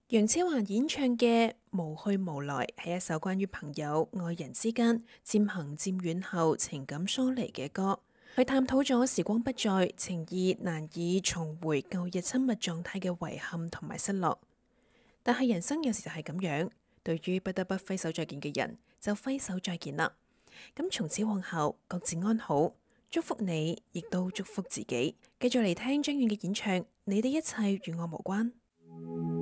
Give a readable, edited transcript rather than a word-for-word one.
楊千嬅演唱嘅《無去無來》係一首關於朋友、愛人之間漸行漸遠後情感疏離嘅歌。佢探討咗時光不再，情意難以重回舊日親密狀態嘅遺憾同埋失落。但係人生有時就係咁樣，對於不得不揮手再見嘅人，就揮手再見啦。咁從此往後，各自安好。祝福你，亦都祝福自己。繼續嚟聽張遠嘅演唱《你的一切與我無關》。